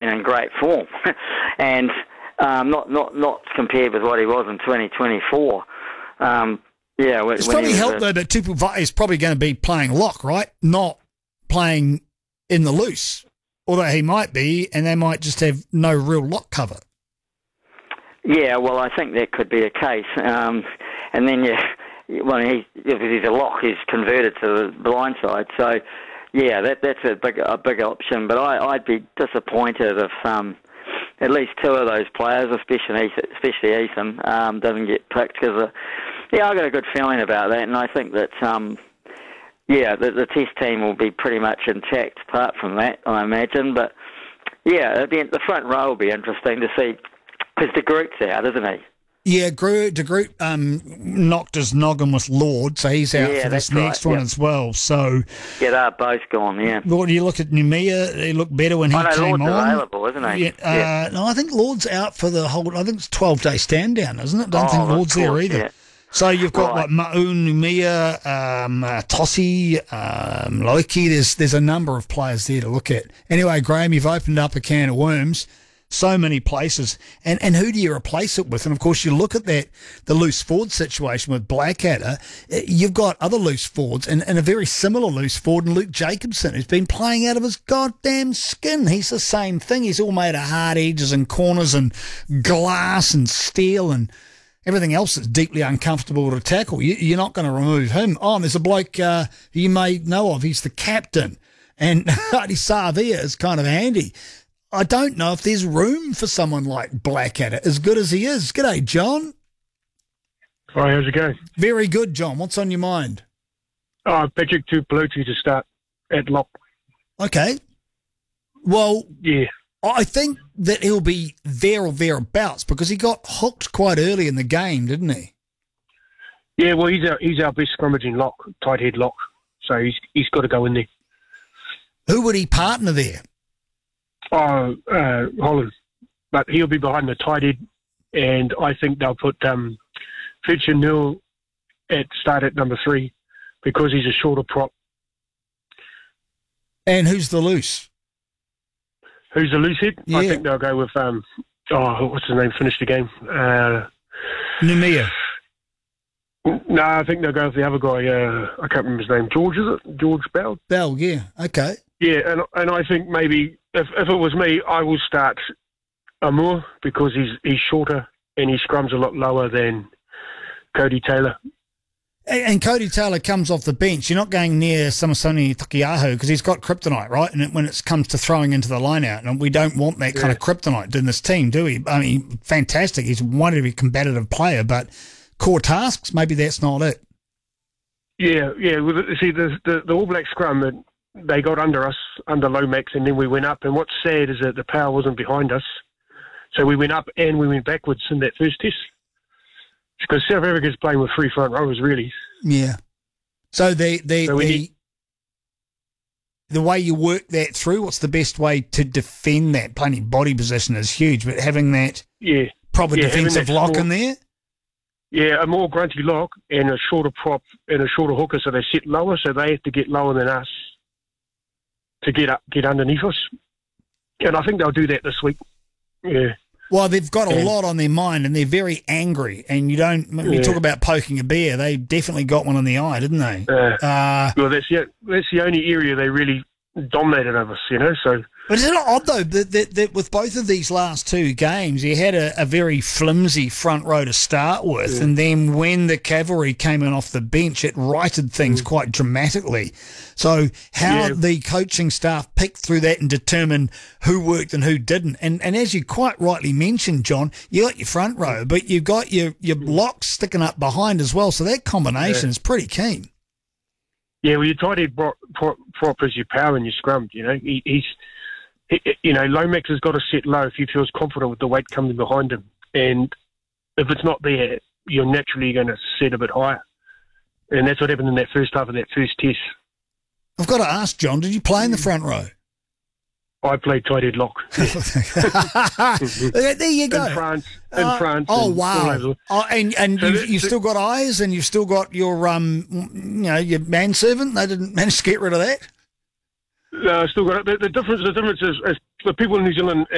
in great form, and not compared with what he was in 2024. It's probably helped though that Tupu Vaa'i is probably going to be playing lock, right? Not playing in the loose, although he might be, and they might just have no real lock cover. Yeah, well, I think that could be a case. And then, if he's a lock, he's converted to the blind side. So, yeah, that's a big option. But I'd be disappointed if at least two of those players, especially Ethan, doesn't get picked. Because, I've got a good feeling about that. And I think that, the test team will be pretty much intact apart from that, I imagine. But, the front row will be interesting to see. Because De Groot's out, isn't he? Yeah, De Groot knocked his noggin with Lord, so he's out for this next one as well. So they're both gone, yeah. What do you look at Numia? He looked better when he came Lord's on. Available, isn't he? No, I think Lord's out for the whole, I think it's 12-day stand down, isn't it? Don't think Lord's there either. Yeah. So you've got like Ma'u, Numia, Tossi, Loki. There's a number of players there to look at. Anyway, Graham, you've opened up a can of worms. So many places. And who do you replace it with? And, of course, you look at the loose forward situation with Blackadder. You've got other loose forwards and a very similar loose forward in Luke Jacobson, who's been playing out of his goddamn skin. He's the same thing. He's all made of hard edges and corners and glass and steel and everything else that's deeply uncomfortable to tackle. You're not going to remove him. Oh, and there's a bloke who you may know of. He's the captain. And Adi Savia is kind of handy. I don't know if there's room for someone like Blackadder, as good as he is. G'day, John. Hi, how's it going? Very good, John. What's on your mind? Patrick Tuipulotu to start at lock. Okay. Well, yeah, I think that he'll be there or thereabouts because he got hooked quite early in the game, didn't he? Yeah, well, he's our best scrummaging lock, tight head lock, so he's got to go in there. Who would he partner there? Holland, but he'll be behind the tight head, and I think they'll put Fletcher Newell start at number 3 because he's a shorter prop. And who's the loose? Who's the loose head? Yeah. I think they'll go with what's his name? Finished the game. Numia. No, I think they'll go with the other guy. I can't remember his name. George, is it? George Bell? Bell, yeah. Okay. Yeah, and I think maybe if it was me, I will start Amur because he's shorter and he scrums a lot lower than Cody Taylor. And Cody Taylor comes off the bench. You're not going near Samasoni Takiaho because he's got kryptonite, right? And when it comes to throwing into the line out, and we don't want that kind of kryptonite in this team, do we? I mean, fantastic. He's one of a combative player, but core tasks, maybe that's not it. Yeah. Well, see, the All Black scrum, they got under us, under Lomax, and then we went up. And what's sad is that the power wasn't behind us. So we went up and we went backwards in that first test. Because South Africa's playing with 3 front rowers, really. Yeah. So the way you work that through, what's the best way to defend that? Playing body position is huge, but having that proper defensive lock in there? Yeah, a more grunty lock and a shorter prop and a shorter hooker, so they sit lower, so they have to get lower than us to get underneath us. And I think they'll do that this week. Yeah. Well, they've got a lot on their mind and they're very angry. And you talk about poking a bear, they definitely got one in the eye, didn't they? Well, that's the only area they really dominated over us, so... But isn't it odd, though, that with both of these last 2 games, you had a very flimsy front row to start with, and then when the cavalry came in off the bench, it righted things quite dramatically. So how the coaching staff picked through that and determined who worked and who didn't. And as you quite rightly mentioned, John, you got your front row, but you've got your locks sticking up behind as well, so that combination is pretty keen. Yeah, well, your tight head prop is your power and your scrum, Lomax has got to sit low if he feels confident with the weight coming behind him. And if it's not there, you're naturally going to set a bit higher. And that's what happened in that first half of that first test. I've got to ask, John, did you play in the front row? I played tight head lock. There you go. In France. Oh, wow. And you've still got eyes and you've still got your your manservant. They didn't manage to get rid of that? No, still got it. The difference is the people in New Zealand